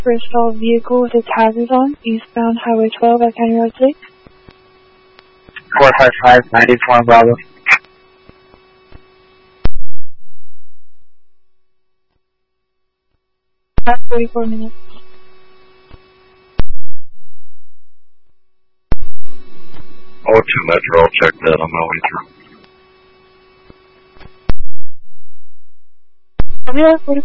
For a stalled vehicle with its hazards on, eastbound Highway 12 at County Road 6. 455, 94 Bravo. About 44 minutes. Oh, 2 Metro, I'll check that on my way through. I'll be like 44